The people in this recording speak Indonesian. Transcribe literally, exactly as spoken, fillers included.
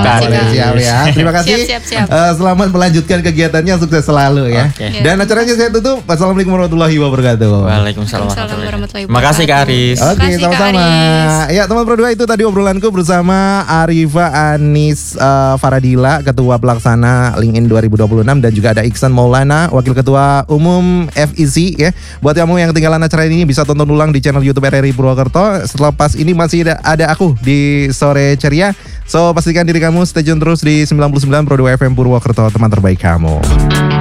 Silakan. Boleh, siap ya. Terima kasih. Siap, siap, siap. Uh, selamat melanjutkan kegiatannya, sukses selalu ya. Oke. Dan acaranya saya tutup. Wassalamualaikum warahmatullahi wabarakatuh. Waalaikumsalam Waalaikumsalam warahmatullahi warahmatullahi wabarakatuh. Makasih Kak Aris. Oke, Makasih, Kak sama-sama. Aris. Ya, teman Pro dua, itu tadi obrolanku bersama Arifa Anis uh, Faradila, Ketua Pelaksana LinkedIn dua ribu dua puluh enam, dan juga ada Iksan Maulana, Wakil Ketua Umum F I C ya. Buat kamu yang ketinggalan acara ini bisa tonton ulang di channel YouTube R R I Purwokerto. Selepas ini masih ada, ada aku di Sore Ceria. So, pastikan diri kamu stay tune terus di sembilan puluh sembilan Pro dua F M Purwokerto, teman terbaik kamu.